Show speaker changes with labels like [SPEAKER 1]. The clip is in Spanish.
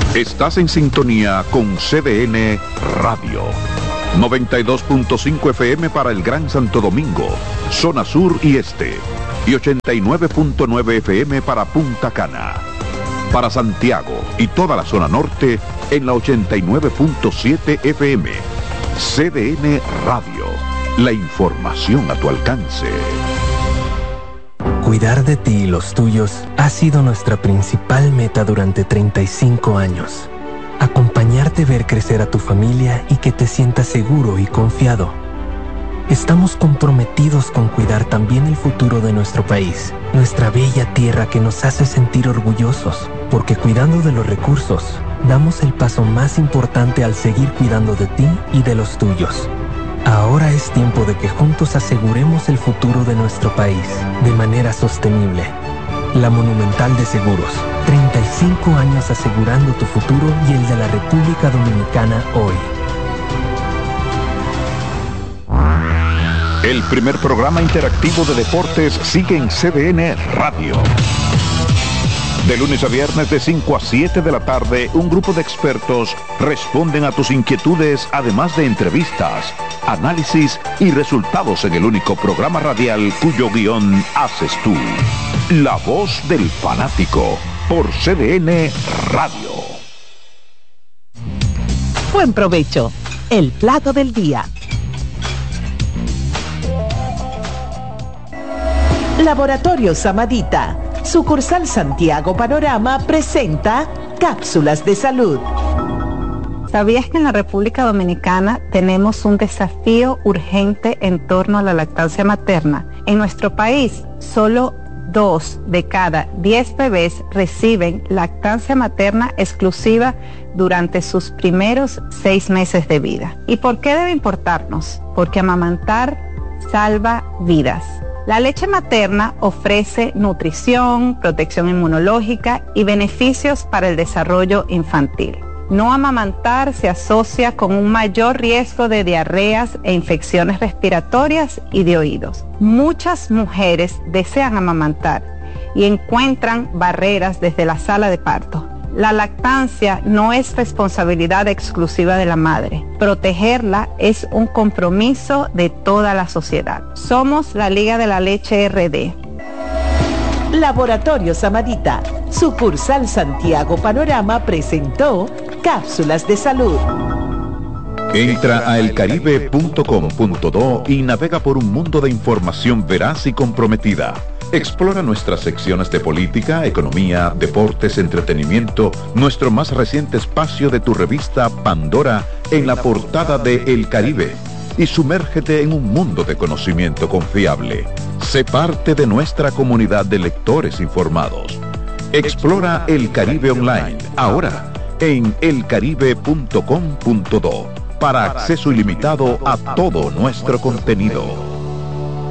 [SPEAKER 1] Estás en sintonía con CDN Radio. 92.5 FM para el Gran Santo Domingo, zona sur y este. Y 89.9 FM para Punta Cana. Para Santiago y toda la zona norte en la 89.7 FM. CDN Radio. La información a tu alcance.
[SPEAKER 2] Cuidar de ti y los tuyos ha sido nuestra principal meta durante 35 años. Acompañarte, ver crecer a tu familia y que te sientas seguro y confiado. Estamos comprometidos con cuidar también el futuro de nuestro país, nuestra bella tierra que nos hace sentir orgullosos, porque cuidando de los recursos, damos el paso más importante al seguir cuidando de ti y de los tuyos. Ahora es tiempo de que juntos aseguremos el futuro de nuestro país de manera sostenible. La Monumental de Seguros, 35 años asegurando tu futuro y el de la República Dominicana hoy.
[SPEAKER 1] El primer programa interactivo de deportes sigue en CDN Radio. De lunes a viernes de 5 a 7 de la tarde, un grupo de expertos responden a tus inquietudes, además de entrevistas, análisis y resultados en el único programa radial cuyo guión haces tú. La voz del fanático por CDN Radio.
[SPEAKER 3] Buen provecho. El plato del día. Laboratorio Samadita, sucursal Santiago Panorama, presenta Cápsulas de Salud.
[SPEAKER 4] ¿Sabías que en la República Dominicana tenemos un desafío urgente en torno a la lactancia materna? En nuestro país, solo 2 de cada 10 bebés reciben lactancia materna exclusiva durante sus primeros 6 meses de vida. ¿Y por qué debe importarnos? Porque amamantar salva vidas. La leche materna ofrece nutrición, protección inmunológica y beneficios para el desarrollo infantil. No amamantar se asocia con un mayor riesgo de diarreas e infecciones respiratorias y de oídos. Muchas mujeres desean amamantar y encuentran barreras desde la sala de parto. La lactancia no es responsabilidad exclusiva de la madre. Protegerla es un compromiso de toda la sociedad. Somos la Liga de la Leche RD.
[SPEAKER 3] Laboratorio Samadita, sucursal Santiago Panorama, presentó Cápsulas de Salud.
[SPEAKER 1] Entra a elcaribe.com.do y navega por un mundo de información veraz y comprometida. Explora nuestras secciones de política, economía, deportes, entretenimiento, nuestro más reciente espacio de tu revista Pandora en la portada de El Caribe y sumérgete en un mundo de conocimiento confiable. Sé parte de nuestra comunidad de lectores informados. Explora El Caribe Online, ahora en elcaribe.com.do, para acceso ilimitado a todo nuestro contenido.